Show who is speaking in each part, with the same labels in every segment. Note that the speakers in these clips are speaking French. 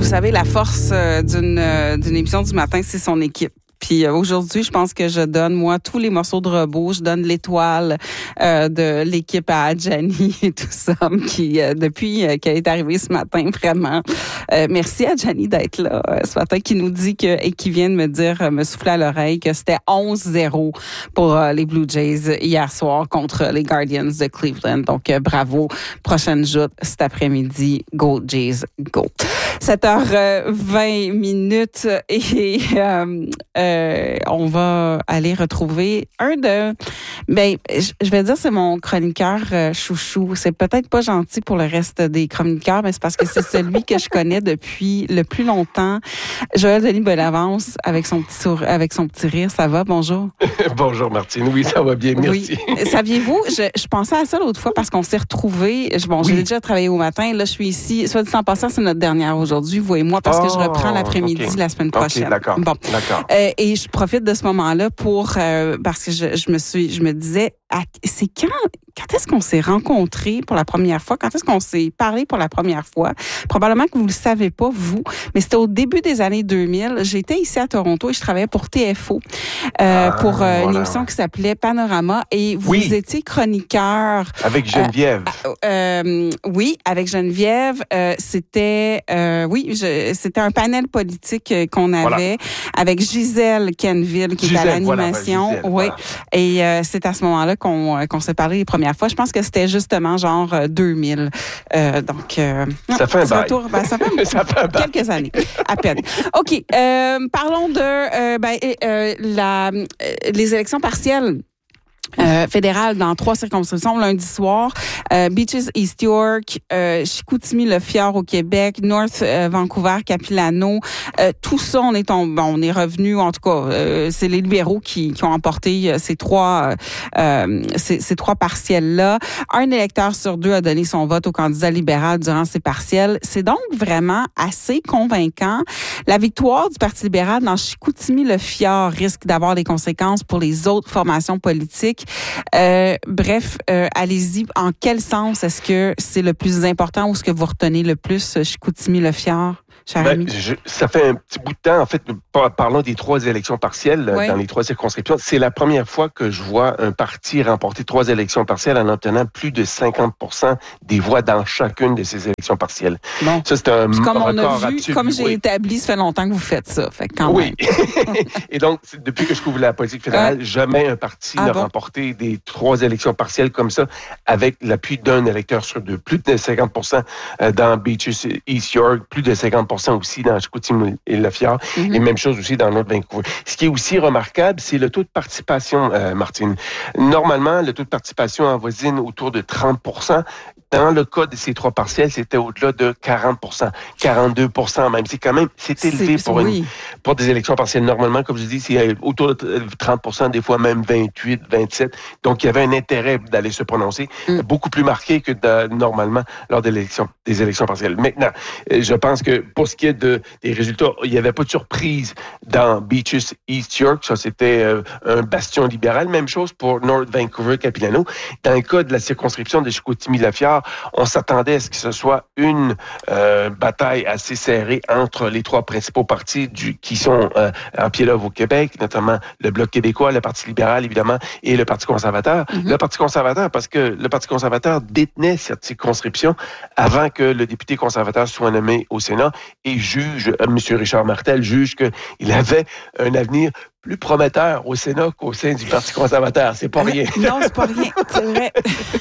Speaker 1: savez, la force d'une émission du matin, c'est son équipe. Puis aujourd'hui, je pense que je donne, moi, tous les morceaux de robot. Je donne l'étoile de l'équipe à Gianni et tout ça, qui, depuis qu'elle est arrivée ce matin, vraiment. Merci à Gianni d'être là ce matin, qui nous dit et qui vient de me dire, me souffler à l'oreille, que c'était 11-0 pour les Blue Jays hier soir contre les Guardians de Cleveland. Donc, bravo. Prochaine joute cet après-midi. Go Jays, go. 7h20 et on va aller retrouver je vais dire c'est mon chroniqueur chouchou. C'est peut-être pas gentil pour le reste des chroniqueurs, mais c'est parce que c'est celui que je connais depuis le plus longtemps. Joël Denis Bellavance avec son petit rire. Ça va? Bonjour.
Speaker 2: Bonjour Martine. Oui, ça va bien, merci.
Speaker 1: Oui. Saviez-vous, je pensais à ça l'autre fois parce qu'on s'est retrouvés. J'ai déjà travaillé au matin. Là, je suis ici. Soit dit en passant, c'est notre dernière aujourd'hui, vous et moi, parce que je reprends l'après-midi la semaine prochaine.
Speaker 2: Okay, d'accord.
Speaker 1: Bon.
Speaker 2: D'accord.
Speaker 1: Et je profite de ce moment-là pour parce que je me disais, c'est quand est-ce qu'on s'est rencontrés pour la première fois? Quand est-ce qu'on s'est parlé pour la première fois? Probablement que vous le savez pas, vous, mais c'était au début des années 2000. J'étais ici à Toronto et je travaillais pour TFO pour une émission qui s'appelait Panorama et vous étiez chroniqueur.
Speaker 2: Avec Geneviève.
Speaker 1: Oui, avec Geneviève. C'était un panel politique qu'on avait avec Gisèle Kenville qui était à l'animation. Et c'est à ce moment-là qu'on s'est parlé les premières fois. Je pense que c'était justement genre 2000. Donc,
Speaker 2: ça fait un bail.
Speaker 1: Ça fait quelques années, à peine. OK. Parlons de les élections partielles. Fédérale dans 3 circonscriptions lundi soir. Beaches, East York, Chicoutimi, Le Fjord au Québec, North Vancouver, Capilano. Tout ça, on est revenu, en tout cas, c'est les libéraux qui ont emporté ces trois partiels-là. Un électeur sur 2 a donné son vote au candidat libéral durant ces partiels. C'est donc vraiment assez convaincant. La victoire du Parti libéral dans Chicoutimi, Le Fjord risque d'avoir des conséquences pour les autres formations politiques. Allez-y. En quel sens est-ce que c'est le plus important ou est-ce que vous retenez le plus Chicoutimi, Le Fjord?
Speaker 2: Ça fait un petit bout de temps, en fait, parlons des 3 élections partielles dans les 3 circonscriptions. C'est la première fois que je vois un parti remporter 3 élections partielles en obtenant plus de 50% des voix dans chacune de ces élections partielles.
Speaker 1: Bon.
Speaker 2: Ça, c'est un
Speaker 1: record
Speaker 2: absolu.
Speaker 1: Comme j'ai établi, ça fait longtemps que vous faites ça. Fait quand même.
Speaker 2: Et donc, depuis que je couvre la politique fédérale, jamais un parti n'a remporté des 3 élections partielles comme ça avec l'appui d'un électeur sur 2. Plus de 50% dans Beaches, East York, plus de 50% aussi dans Chicoutimi et Le Fjord, et même chose aussi dans North Vancouver. Ce qui est aussi remarquable, c'est le taux de participation, Martine. Normalement, le taux de participation avoisine autour de 30%. Dans le cas de ces 3 partiels, c'était au-delà de 40%, 42% même. C'est élevé pour des élections partielles. Normalement, comme je dis, c'est autour de 30%, des fois même 28, 27. Donc, il y avait un intérêt d'aller se prononcer, beaucoup plus marqué que normalement lors des élections partielles. Maintenant, je pense que pour ce qui est des résultats, il n'y avait pas de surprise dans Beaches, East York. Ça, c'était un bastion libéral. Même chose pour North Vancouver, Capilano. Dans le cas de la circonscription de Chicoutimi-Le Fjord, on s'attendait à ce que ce soit une bataille assez serrée entre les 3 principaux partis qui sont en pied d'œuvre au Québec, notamment le Bloc québécois, le Parti libéral, évidemment, et le Parti conservateur. Le Parti conservateur, parce que le Parti conservateur détenait cette circonscription avant que le député conservateur soit nommé au Sénat et M. Richard Martel juge qu'il avait un avenir plus prometteur au Sénat qu'au sein du Parti conservateur. C'est pas rien.
Speaker 1: Non, c'est pas rien. C'est vrai.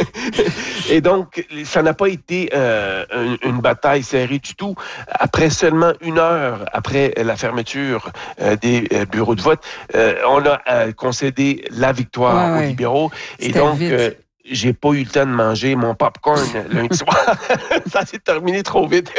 Speaker 2: Et donc, ça n'a pas été une bataille serrée du tout. Après seulement 1 heure après la fermeture des bureaux de vote, on a concédé la victoire aux libéraux. Et donc, j'ai pas eu le temps de manger mon popcorn lundi soir. Ça s'est terminé trop vite.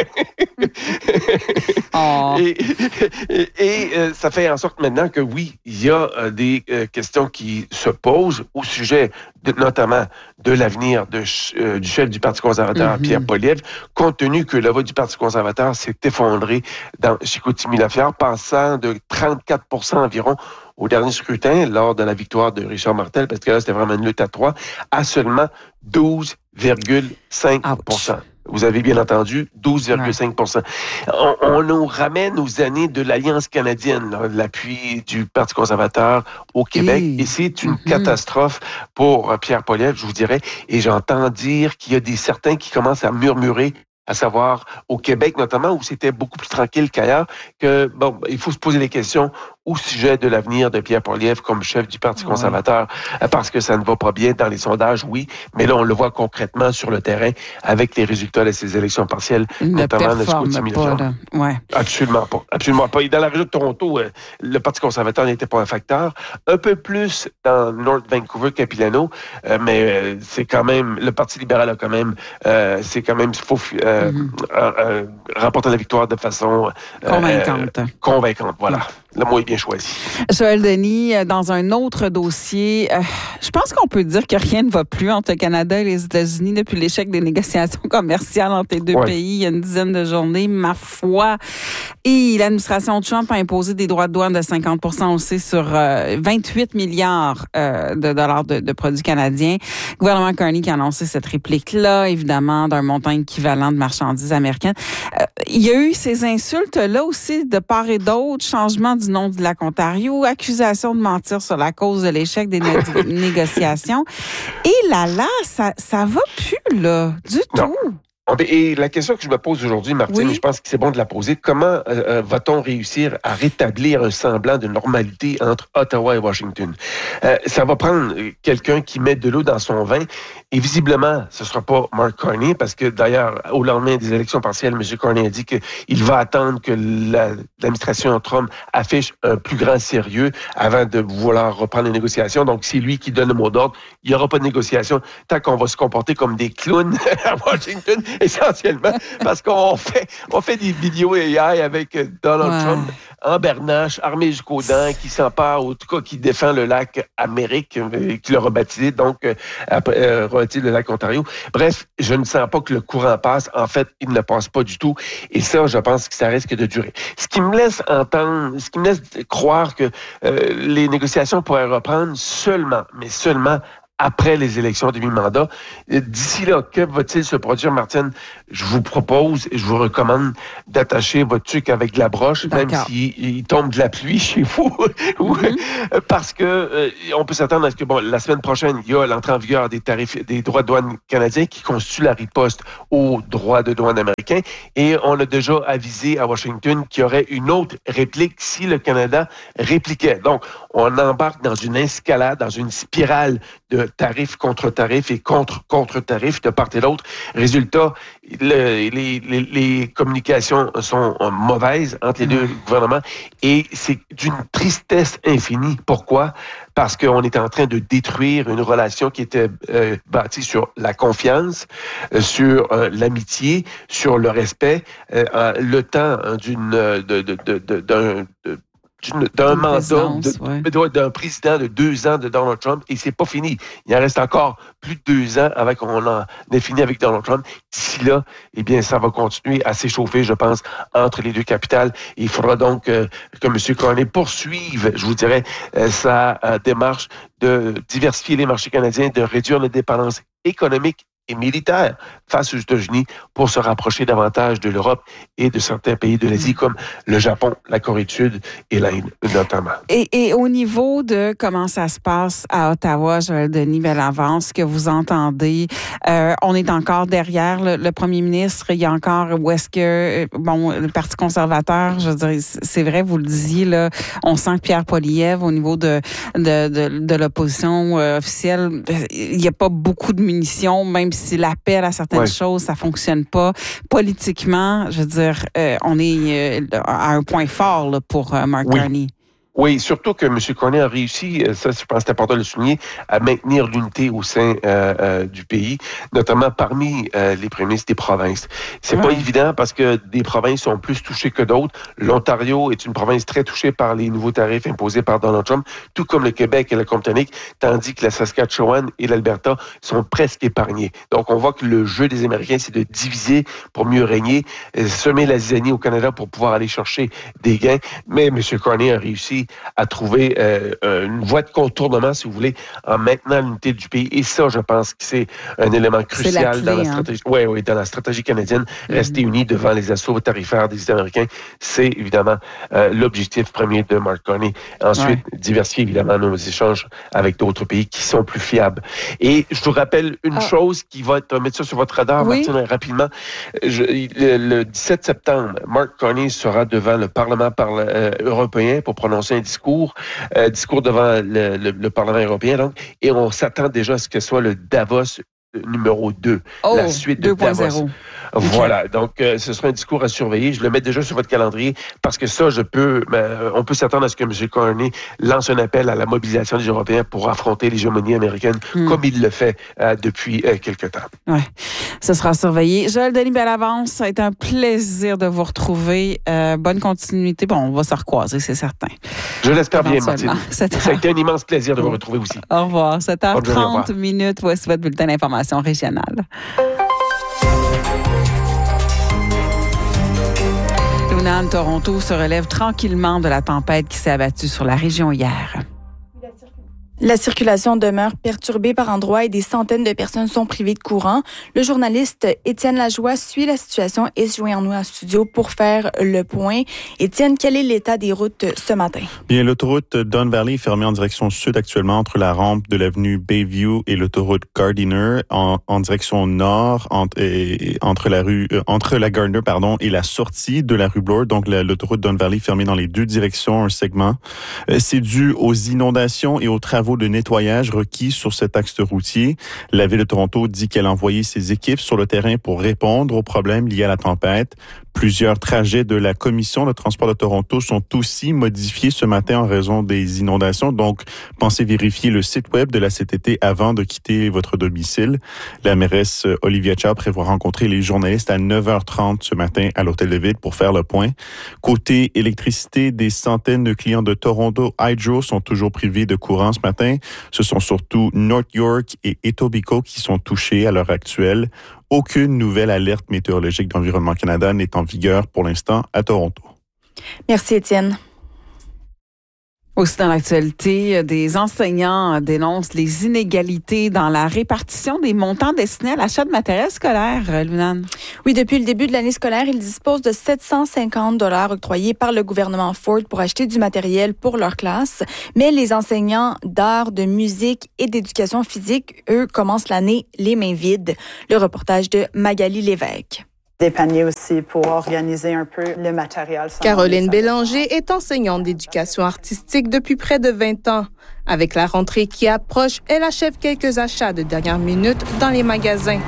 Speaker 2: Et ça fait en sorte maintenant que oui, il y a des questions qui se posent au sujet notamment de l'avenir du chef du Parti conservateur, Pierre Poilievre, compte tenu que le vote du Parti conservateur s'est effondré dans Chicoutimi-Le Fjord, passant de 34% environ au dernier scrutin, lors de la victoire de Richard Martel, parce que là, c'était vraiment une lutte à 3, à seulement 12,5%. Vous avez bien entendu, 12,5 %. On nous ramène aux années de l'Alliance canadienne, là, l'appui du Parti conservateur au Québec, et c'est une catastrophe pour Pierre Poilievre, je vous dirais, et j'entends dire qu'il y a certains qui commencent à murmurer, à savoir au Québec notamment, où c'était beaucoup plus tranquille qu'ailleurs, que bon, il faut se poser des questions au sujet de l'avenir de Pierre Poilievre comme chef du Parti conservateur, parce que ça ne va pas bien dans les sondages, oui, mais là, on le voit concrètement sur le terrain avec les résultats de ces élections partielles, notamment de Chicoutimi-Laurent. Absolument pas. Absolument pas. Et dans la région de Toronto, le Parti conservateur n'était pas un facteur. Un peu plus dans North Vancouver-Capilano, mais c'est quand même, le Parti libéral a quand même, remporter la victoire de façon convaincante. Voilà. Le mot est bien choisi.
Speaker 1: Joël Denis, dans un autre dossier, je pense qu'on peut dire que rien ne va plus entre le Canada et les États-Unis depuis l'échec des négociations commerciales entre les deux pays il y a une dizaine de journées, ma foi. Et l'administration Trump a imposé des droits de douane de 50 % aussi sur 28 milliards de dollars de produits canadiens. Le gouvernement Carney qui a annoncé cette réplique-là, évidemment, d'un montant équivalent de marchandises américaines. Il y a eu ces insultes-là aussi de part et d'autre, changement du nom du lac Ontario, accusation de mentir sur la cause de l'échec des négociations. Et là, ça va plus, là, du tout.
Speaker 2: Et la question que je me pose aujourd'hui, Martine, je pense que c'est bon de la poser, comment va-t-on réussir à rétablir un semblant de normalité entre Ottawa et Washington? Ça va prendre quelqu'un qui met de l'eau dans son vin, et visiblement, ce ne sera pas Mark Carney, parce que d'ailleurs, au lendemain des élections partielles, M. Carney a dit qu'il va attendre que l'administration Trump affiche un plus grand sérieux avant de vouloir reprendre les négociations. Donc, c'est lui qui donne le mot d'ordre. Il n'y aura pas de négociation tant qu'on va se comporter comme des clowns à Washington, essentiellement, parce qu'on fait des vidéos AI avec Donald Trump en bernache, armé jusqu'aux dents, qui s'empare, ou en tout cas qui défend le lac Amérique, qui l'a rebaptisé, donc le lac Ontario. Bref, je ne sens pas que le courant passe. En fait, il ne passe pas du tout. Et ça, je pense que ça risque de durer. Ce qui me laisse croire que les négociations pourraient reprendre seulement après les élections de mi-mandat. D'ici là, que va-t-il se produire, Martine? Je vous propose et je vous recommande d'attacher votre truc avec de la broche, même s'il tombe de la pluie chez vous. Parce que on peut s'attendre à ce que, la semaine prochaine, il y a l'entrée en vigueur des droits de douane canadiens qui constituent la riposte aux droits de douane américains. Et on a déjà avisé à Washington qu'il y aurait une autre réplique si le Canada répliquait. Donc, on embarque dans une escalade, dans une spirale de tarifs contre tarifs et contre tarifs de part et d'autre. Résultat, les communications sont mauvaises entre les deux gouvernements et c'est d'une tristesse infinie. Pourquoi? Parce qu'on est en train de détruire une relation qui était bâtie sur la confiance, sur l'amitié, sur le respect, le temps d'un mandat d'un président de 2 ans de Donald Trump, et c'est pas fini. Il en reste encore plus de 2 ans avant qu'on en ait fini avec Donald Trump. D'ici là, eh bien, ça va continuer à s'échauffer, je pense, entre les deux capitales. Il faudra donc que M. Carney poursuive, je vous dirais, sa démarche de diversifier les marchés canadiens, de réduire la dépendance économique et militaire face aux États-Unis pour se rapprocher davantage de l'Europe et de certains pays de l'Asie comme le Japon, la Corée du Sud et l'Inde notamment.
Speaker 1: Et au niveau de comment ça se passe à Ottawa, Joël Denis Bellavance, ce que vous entendez, on est encore derrière le premier ministre. Il y a encore où est-ce que le Parti conservateur, je veux dire, c'est vrai, vous le disiez là, on sent que Pierre Poilievre, au niveau de l'opposition officielle, il n'y a pas beaucoup de munitions, même si l'appel à certaines choses, ça fonctionne pas. Politiquement, je veux dire, on est à un point fort là, pour Mark Carney.
Speaker 2: Oui, surtout que M. Carney a réussi, ça je pense que c'est important de le souligner, à maintenir l'unité au sein du pays, notamment parmi les premiers ministres des provinces. C'est pas évident parce que des provinces sont plus touchées que d'autres. L'Ontario est une province très touchée par les nouveaux tarifs imposés par Donald Trump, tout comme le Québec et la Colombie-Britannique, tandis que la Saskatchewan et l'Alberta sont presque épargnés. Donc on voit que le jeu des Américains, c'est de diviser pour mieux régner, semer la zizanie au Canada pour pouvoir aller chercher des gains. Mais M. Carney a réussi à trouver une voie de contournement, si vous voulez, en maintenant l'unité du pays. Et ça, je pense que c'est un élément crucial dans la stratégie. Oui, dans la stratégie canadienne. Rester unis devant les assauts tarifaires des Américains, c'est évidemment l'objectif premier de Mark Carney. Ensuite, diversifier évidemment nos échanges avec d'autres pays qui sont plus fiables. Et je vous rappelle une chose qui va mettre ça sur votre radar, Martine, rapidement. Le 17 septembre, Mark Carney sera devant le Parlement européen pour prononcer un discours devant le Parlement européen, donc, et on s'attend déjà à ce que ce soit le Davos numéro 2, la suite de Davos. Voilà, donc ce sera un discours à surveiller. Je le mets déjà sur votre calendrier parce que ça, on peut s'attendre à ce que M. Carney lance un appel à la mobilisation des Européens pour affronter l'hégémonie américaine comme il le fait depuis quelque temps.
Speaker 1: Oui, ce sera surveillé. Joël Denis-Bellavance, ça a été un plaisir de vous retrouver. Bonne continuité. Bon, on va se recroiser, c'est certain.
Speaker 2: Je l'espère bien, Martine. Ça a été un immense plaisir de vous retrouver aussi.
Speaker 1: Au revoir. 7h30 minutes. Voici votre bulletin d'information régionale. Toronto se relève tranquillement de la tempête qui s'est abattue sur la région hier.
Speaker 3: La circulation demeure perturbée par endroits et des centaines de personnes sont privées de courant. Le journaliste Étienne Lajoie suit la situation et se joint en nous en studio pour faire le point. Étienne, quel est l'état des routes ce matin?
Speaker 4: Bien, l'autoroute Don Valley est fermée en direction sud actuellement entre la rampe de l'avenue Bayview et l'autoroute Gardiner en direction nord entre la Gardiner et la sortie de la rue Bloor. Donc l'autoroute Don Valley fermée dans les deux directions, un segment. C'est dû aux inondations et aux travaux de nettoyage requis sur cet axe routier. La Ville de Toronto dit qu'elle a envoyé ses équipes sur le terrain pour répondre aux problèmes liés à la tempête. Plusieurs trajets de la Commission de transport de Toronto sont aussi modifiés ce matin en raison des inondations. Donc, pensez vérifier le site web de la CTT avant de quitter votre domicile. La mairesse Olivia Chow prévoit rencontrer les journalistes à 9h30 ce matin à l'Hôtel de Ville pour faire le point. Côté électricité, des centaines de clients de Toronto Hydro sont toujours privés de courant ce matin. Ce sont surtout North York et Etobicoke qui sont touchés à l'heure actuelle. Aucune nouvelle alerte météorologique d'Environnement Canada n'est en vigueur pour l'instant à Toronto.
Speaker 3: Merci, Étienne.
Speaker 1: Aussi dans l'actualité, des enseignants dénoncent les inégalités dans la répartition des montants destinés à l'achat de matériel scolaire, Lunane.
Speaker 3: Oui, depuis le début de l'année scolaire, ils disposent de 750 $ octroyés par le gouvernement Ford pour acheter du matériel pour leur classe. Mais les enseignants d'art, de musique et d'éducation physique, eux, commencent l'année les mains vides. Le reportage de Magali Lévesque.
Speaker 5: Des paniers aussi pour organiser un peu le matériel.
Speaker 6: Caroline Bélanger est enseignante d'éducation artistique depuis près de 20 ans. Avec la rentrée qui approche, elle achève quelques achats de dernière minute dans les magasins.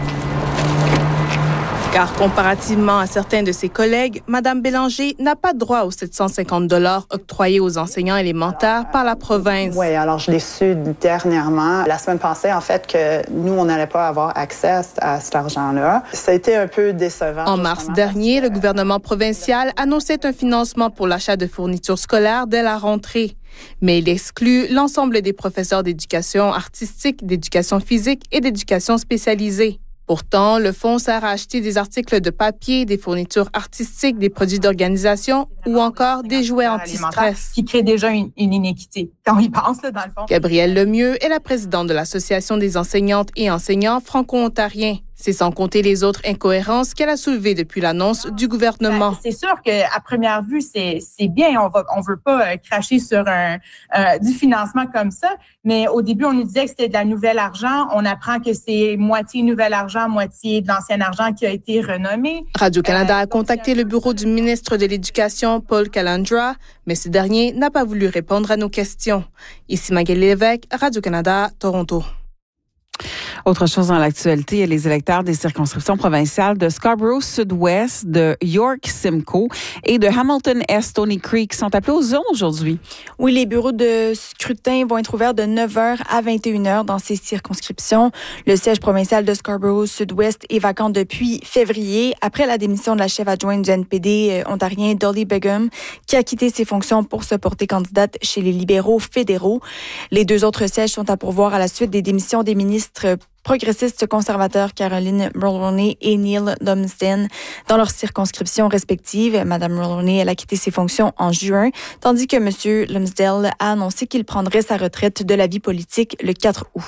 Speaker 6: Car comparativement à certains de ses collègues, Mme Bélanger n'a pas droit aux 750 $ octroyés aux enseignants élémentaires par la province.
Speaker 5: Oui, alors je l'ai su dernièrement, la semaine passée, en fait, que nous, on n'allait pas avoir accès à cet argent-là. Ça a été un peu décevant.
Speaker 6: En mars dernier, le gouvernement provincial annonçait un financement pour l'achat de fournitures scolaires dès la rentrée. Mais il exclut l'ensemble des professeurs d'éducation artistique, d'éducation physique et d'éducation spécialisée. Pourtant, le fonds sert à acheter des articles de papier, des fournitures artistiques, des produits d'organisation ou encore des jouets anti-stress.
Speaker 7: Qui crée déjà une inéquité. Quand on y pense, là, dans le fond.
Speaker 6: Gabrielle Lemieux est la présidente de l'Association des enseignantes et enseignants franco-ontariens. C'est sans compter les autres incohérences qu'elle a soulevées depuis l'annonce du gouvernement.
Speaker 7: C'est sûr qu'à première vue, c'est bien. On veut pas cracher sur du financement comme ça. Mais au début, on nous disait que c'était de la nouvelle argent. On apprend que c'est moitié nouvel argent, moitié de l'ancien argent qui a été renommé.
Speaker 6: Radio-Canada a contacté le bureau du ministre de l'Éducation, Paul Calandra, mais ce dernier n'a pas voulu répondre à nos questions. Ici Magali Lévesque, Radio-Canada, Toronto.
Speaker 1: Autre chose dans l'actualité, les électeurs des circonscriptions provinciales de Scarborough Sud-Ouest, de York-Simcoe et de Hamilton-Est Stony Creek sont appelés aux urnes aujourd'hui.
Speaker 3: Oui, les bureaux de scrutin vont être ouverts de 9h à 21h dans ces circonscriptions. Le siège provincial de Scarborough Sud-Ouest est vacant depuis février, après la démission de la chef adjointe du NPD ontarien Dolly Begum, qui a quitté ses fonctions pour se porter candidate chez les libéraux fédéraux. Les deux autres sièges sont à pourvoir à la suite des démissions des ministres ministres progressistes conservateurs Caroline Mulroney et Neil Lumsden dans leurs circonscriptions respectives. Madame Mulroney, elle a quitté ses fonctions en juin, tandis que M. Lumsden a annoncé qu'il prendrait sa retraite de la vie politique le 4 août.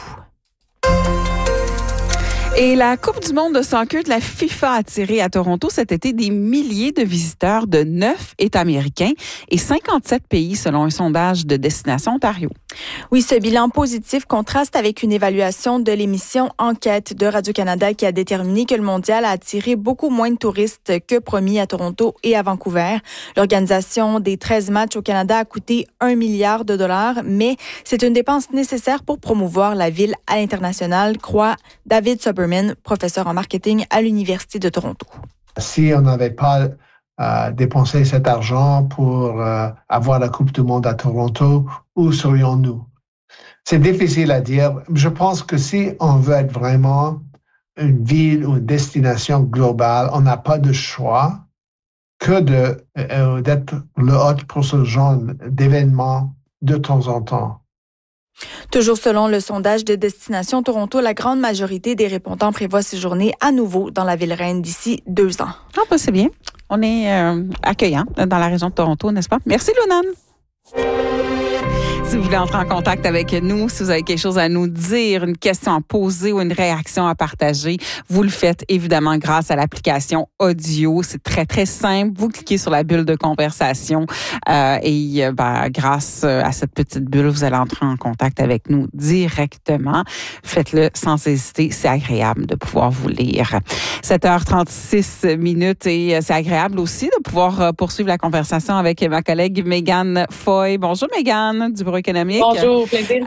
Speaker 1: Et la Coupe du monde de soccer de la FIFA a attiré à Toronto cet été des milliers de visiteurs de 9 États américains et 57 pays selon un sondage de Destination Ontario.
Speaker 3: Oui, ce bilan positif contraste avec une évaluation de l'émission Enquête de Radio-Canada qui a déterminé que le mondial a attiré beaucoup moins de touristes que promis à Toronto et à Vancouver. L'organisation des 13 matchs au Canada a coûté 1 milliard de dollars, mais c'est une dépense nécessaire pour promouvoir la ville à l'international, croit David Soberman, professeur en marketing à l'Université de Toronto.
Speaker 8: Si on n'avait pas dépenser cet argent pour avoir la Coupe du monde à Toronto, où serions-nous? C'est difficile à dire. Je pense que si on veut être vraiment une ville ou une destination globale, on n'a pas de choix que d'être le hôte pour ce genre d'événements de temps en temps.
Speaker 3: Toujours selon le sondage de Destination Toronto, la grande majorité des répondants prévoient séjourner à nouveau dans la ville reine d'ici 2 ans.
Speaker 1: Ah, bah, c'est bien. On est accueillant dans la région de Toronto, n'est-ce pas? Merci, Lunan. Si vous voulez entrer en contact avec nous, si vous avez quelque chose à nous dire, une question à poser ou une réaction à partager, vous le faites évidemment grâce à l'application audio. C'est très, très simple. Vous cliquez sur la bulle de conversation et grâce à cette petite bulle, vous allez entrer en contact avec nous directement. Faites-le sans hésiter. C'est agréable de pouvoir vous lire. 7h36 minutes et c'est agréable aussi de pouvoir poursuivre la conversation avec ma collègue Mégane Foy. Bonjour Mégane du Bureau économique.
Speaker 9: Bonjour, plaisir.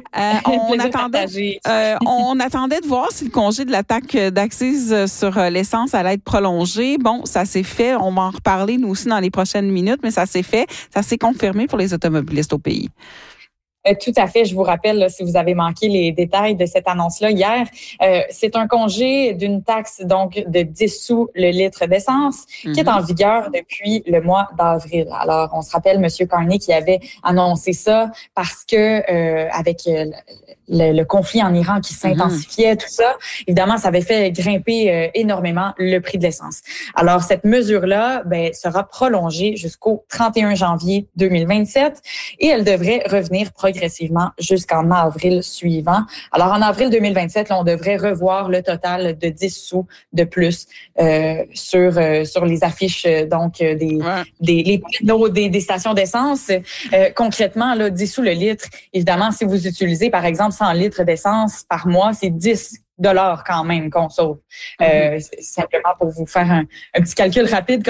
Speaker 1: On attendait de voir si le congé de la taxe d'accise sur l'essence allait être prolongé. Bon, ça s'est fait. On va en reparler nous aussi dans les prochaines minutes, mais ça s'est fait. Ça s'est confirmé pour les automobilistes au pays.
Speaker 9: Tout à fait. Je vous rappelle, là, si vous avez manqué les détails de cette annonce-là hier, c'est un congé d'une taxe donc de 10 sous le litre d'essence qui est en vigueur depuis le mois d'avril. Alors, on se rappelle M. Carney qui avait annoncé ça parce que avec le conflit en Iran qui s'intensifiait, tout ça, évidemment, ça avait fait grimper énormément le prix de l'essence. Alors, cette mesure-là sera prolongée jusqu'au 31 janvier 2027 et elle devrait revenir progressivement jusqu'en avril suivant. Alors, en avril 2027, là, on devrait revoir le total de 10 sous de plus sur les affiches donc les panneaux des stations d'essence. Concrètement, là, 10 sous le litre, évidemment, si vous utilisez, par exemple, 100 litres d'essence par mois, c'est 10 $ quand même qu'on sauve. Simplement pour vous faire un petit calcul rapide.